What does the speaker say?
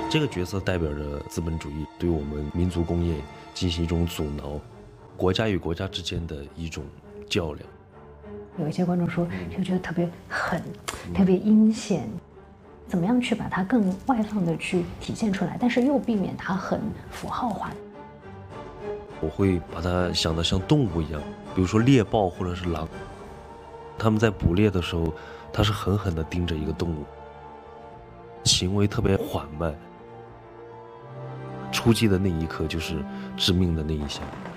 这个角色代表着资本主义对我们民族工业进行一种阻挠，国家与国家之间的一种较量。 有一些观众说这个觉得特别狠，特别阴险，怎么样去把它更外放的去体现出来，但是又避免它很符号化。 我会把它想得像动物一样，比如说猎豹或者是狼，他们在捕猎的时候，它是狠狠地盯着一个动物，行为特别缓慢，出击的那一刻就是致命的那一下。